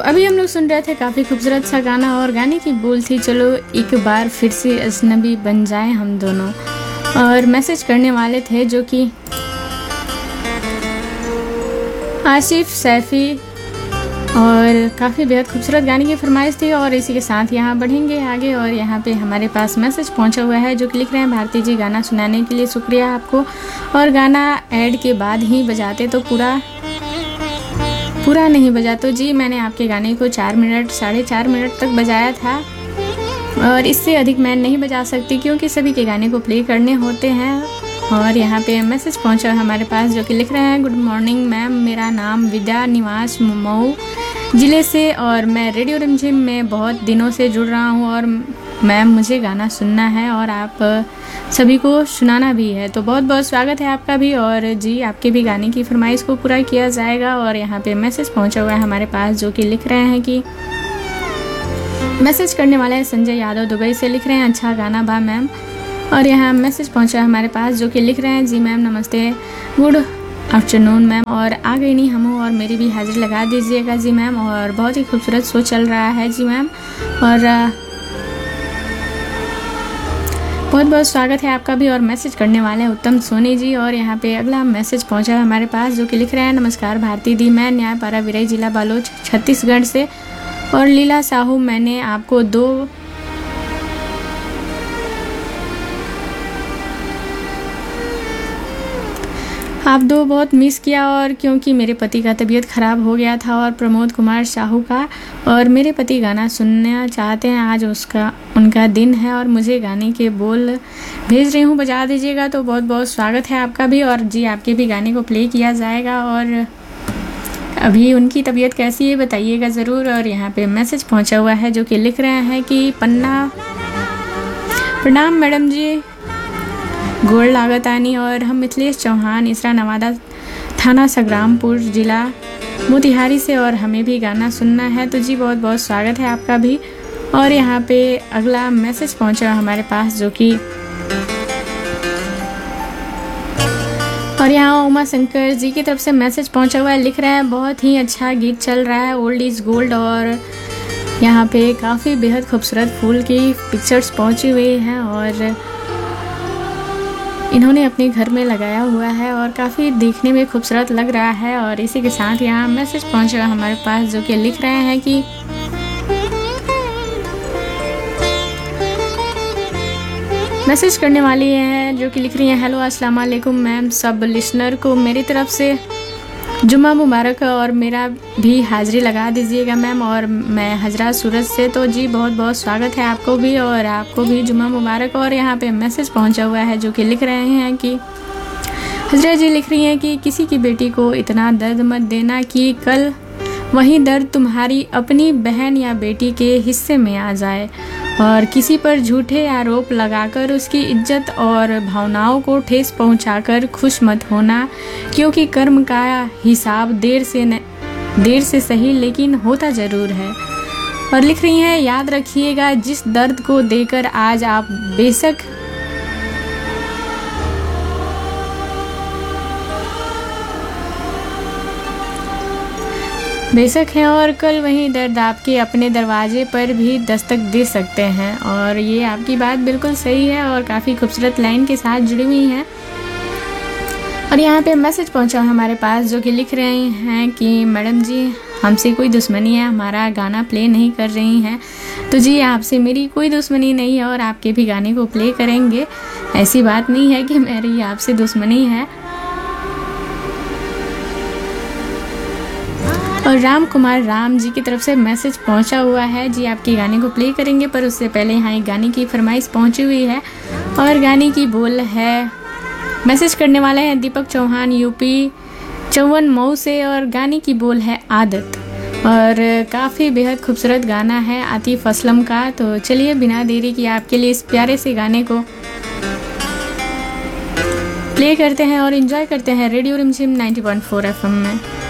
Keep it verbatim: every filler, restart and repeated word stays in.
अभी हम लोग सुन रहे थे काफ़ी खूबसूरत सा गाना और गाने की बोल थी चलो एक बार फिर से अजनबी बन जाए हम दोनों। और मैसेज करने वाले थे जो कि आसिफ सैफ़ी और काफ़ी बेहद खूबसूरत गाने की फरमाइश थी। और इसी के साथ यहाँ बढ़ेंगे आगे और यहाँ पे हमारे पास मैसेज पहुँचा हुआ है जो कि लिख रहे हैं भारती जी गाना सुनाने के लिए शुक्रिया आपको, और गाना ऐड के बाद ही बजाते तो पूरा पूरा नहीं बजा। तो जी मैंने आपके गाने को चार मिनट साढ़े चार मिनट तक बजाया था और इससे अधिक मैं नहीं बजा सकती क्योंकि सभी के गाने को प्ले करने होते हैं। और यहाँ पे मैसेज पहुँचा हमारे पास जो कि लिख रहे हैं गुड मॉर्निंग मैम, मेरा नाम विद्या निवास मऊ ज़िले से और मैं रेडियो रिमझिम में बहुत दिनों से जुड़ रहा हूँ और मैम मुझे गाना सुनना है और आप सभी को सुनाना भी है। तो बहुत बहुत स्वागत है आपका भी और जी आपके भी गाने की फरमाइश को पूरा किया जाएगा। और यहाँ पे मैसेज पहुँचा हुआ है हमारे पास जो कि लिख रहे हैं कि मैसेज करने वाले हैं संजय यादव दुबई से, लिख रहे हैं अच्छा गाना बा मैम। और यहाँ मैसेज पहुँचा है हमारे पास जो कि लिख रहे हैं जी मैम नमस्ते गुड आफ्टरनून मैम, और आ गई नहीं हम और मेरी भी हाजिरी लगा दीजिएगा जी मैम। और बहुत ही खूबसूरत शो चल रहा है जी मैम और बहुत बहुत स्वागत है आपका भी। और मैसेज करने वाले हैं उत्तम सोनी जी। और यहाँ पे अगला मैसेज पहुँचा है हमारे पास जो कि लिख रहे हैं नमस्कार भारती दी, मैं न्यायपारा विरई जिला बालोच छत्तीसगढ़ से और लीला साहू, मैंने आपको दो आप दो बहुत मिस किया और क्योंकि मेरे पति का तबीयत ख़राब हो गया था और प्रमोद कुमार साहू का, और मेरे पति गाना सुनना चाहते हैं, आज उसका उनका दिन है और मुझे गाने के बोल भेज रही हूँ, बजा दीजिएगा। तो बहुत बहुत स्वागत है आपका भी और जी आपके भी गाने को प्ले किया जाएगा। और अभी उनकी तबीयत कैसी है बताइएगा ज़रूर। और यहाँ पे मैसेज पहुँचा हुआ है जो कि लिख रहे हैं कि पन्ना प्रणाम मैडम जी, गोड़ लागत आनी, और हम मिथिलेश चौहान इसरा नवादा थाना संग्रामपुर जिला मोतिहारी से और हमें भी गाना सुनना है। तो जी बहुत बहुत स्वागत है आपका भी। और यहाँ पे अगला मैसेज पहुँचा हमारे पास जो कि और यहाँ उमा शंकर जी की तरफ से मैसेज पहुँचा हुआ है, लिख रहे हैं बहुत ही अच्छा गीत चल रहा है ओल्ड इज़ गोल्ड। और यहाँ पे काफ़ी बेहद खूबसूरत फूल की पिक्चर्स पहुँची हुई हैं और इन्होंने अपने घर में लगाया हुआ है और काफ़ी देखने में खूबसूरत लग रहा है। और इसी के साथ यहाँ मैसेज पहुँचा हमारे पास जो कि लिख रहे हैं कि मैसेज करने वाली है जो कि लिख रही हैं हेलो अस्सलाम वालेकुम मैम, सब लिसनर को मेरी तरफ से जुम्मा मुबारक और मेरा भी हाज़िरी लगा दीजिएगा मैम, और मैं हजरत सूरत से। तो जी बहुत बहुत स्वागत है आपको भी और आपको भी जुम्मा मुबारक। और यहाँ पे मैसेज पहुँचा हुआ है जो कि लिख रहे हैं कि हजरत जी लिख रही हैं कि किसी की बेटी को इतना दर्द मत देना कि कल वही दर्द तुम्हारी अपनी बहन या बेटी के हिस्से में आ जाए, और किसी पर झूठे आरोप लगाकर उसकी इज्जत और भावनाओं को ठेस पहुंचाकर खुश मत होना, क्योंकि कर्म का हिसाब देर से न, देर से सही लेकिन होता ज़रूर है। और लिख रही हैं याद रखिएगा जिस दर्द को देकर आज आप बेशक बेशक हैं और कल वही दर्द आपके अपने दरवाजे पर भी दस्तक दे सकते हैं। और ये आपकी बात बिल्कुल सही है और काफ़ी खूबसूरत लाइन के साथ जुड़ी हुई हैं। और यहाँ पे मैसेज पहुँचा हमारे पास जो कि लिख रहे हैं कि मैडम जी हमसे कोई दुश्मनी है, हमारा गाना प्ले नहीं कर रही हैं। तो जी आपसे मेरी कोई दुश्मनी नहीं है और आपके भी गाने को प्ले करेंगे, ऐसी बात नहीं है कि मेरी आपसे दुश्मनी है। और राम कुमार राम जी की तरफ से मैसेज पहुंचा हुआ है, जी आपके गाने को प्ले करेंगे पर उससे पहले यहाँ एक गाने की फरमाइश पहुंची हुई है और गाने की बोल है, मैसेज करने वाले हैं दीपक चौहान यूपी चौवन मऊ से और गाने की बोल है आदत। और काफ़ी बेहद खूबसूरत गाना है आतिफ असलम का। तो चलिए बिना देरी की आपके लिए इस प्यारे से गाने को प्ले करते हैं और एंजॉय करते हैं रेडियो रिमझिम ninety point four F M में।